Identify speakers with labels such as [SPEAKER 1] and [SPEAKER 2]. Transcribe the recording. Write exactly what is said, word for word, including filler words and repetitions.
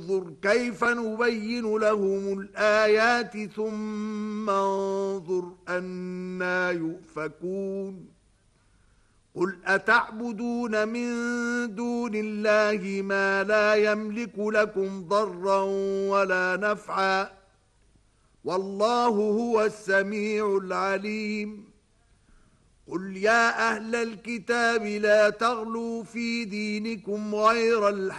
[SPEAKER 1] انظر كيف نبين لهم الآيات ثم انظر أنى يؤفكون قل أتعبدون من دون الله ما لا يملك لكم ضرا ولا نفعا والله هو السميع العليم قل يا أهل الكتاب لا تغلوا في دينكم غير الحق